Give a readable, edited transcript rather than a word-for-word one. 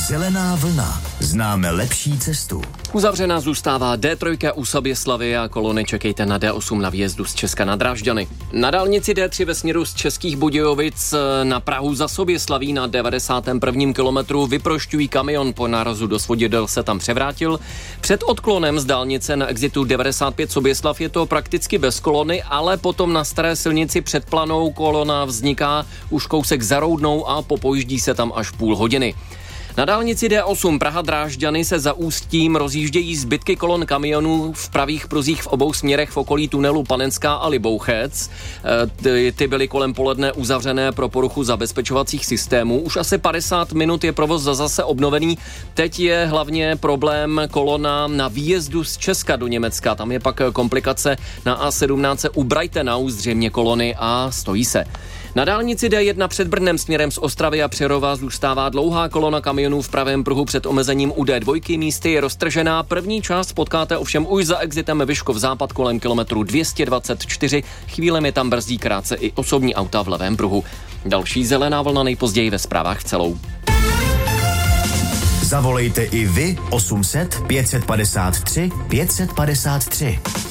Zelená vlna. Známe lepší cestu. Uzavřená zůstává D3 u Soběslavy a kolony čekejte na D8 na výjezdu z Česka na Drážďany. Na dálnici D3 ve směru z Českých Budějovic na Prahu za Soběslaví na 91. kilometru vyprošťují kamion, po nárazu do svodidel se tam převrátil. Před odklonem z dálnice na exitu 95 Soběslav je to prakticky bez kolony, ale potom na staré silnici před Planou kolona vzniká už kousek za Roudnou a popojíždí se tam až půl hodiny. Na dálnici D8 Praha Drážďany se za Ústím rozjíždějí zbytky kolon kamionů v pravých pruzích v obou směrech v okolí tunelu Panenská a Libouchec. Ty byly kolem poledne uzavřené pro poruchu zabezpečovacích systémů. Už asi 50 minut je provoz zase obnovený. Teď je hlavně problém kolona na výjezdu z Česka do Německa. Tam je pak komplikace na A17 u Breitenau, zřejmě kolony a stojí se. Na dálnici D1 před Brnem směrem z Ostravy a Přerova zůstává dlouhá kolona kamionů v pravém pruhu před omezením u D2. Místy je roztržená. První část potkáte ovšem už za exitem Vyškov západ kolem kilometru 224. Chvílemi tam brzdí krátce i osobní auta v levém pruhu. Další zelená vlna nejpozději ve zprávách celou. Zavolejte i vy 800 553 553.